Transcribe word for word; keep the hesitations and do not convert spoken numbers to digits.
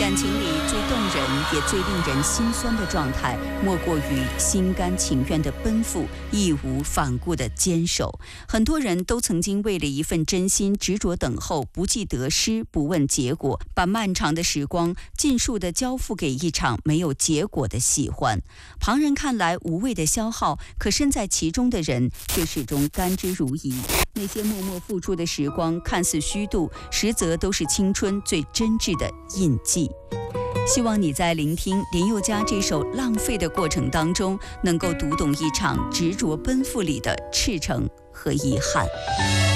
感情里最动人也最令人心酸的状态，莫过于心甘情愿的奔赴，义无反顾的坚守。很多人都曾经为了一份真心执着等候，不计得失，不问结果，把漫长的时光尽数的交付给一场没有结果的喜欢。旁人看来无谓的消耗，可身在其中的人却始终甘之如饴。那些默默付出的时光看似虚度，实则都是青春最真挚的印记。希望你在聆听林宥嘉这首《浪费》的过程当中，能够读懂一场执着奔赴里的赤诚和遗憾。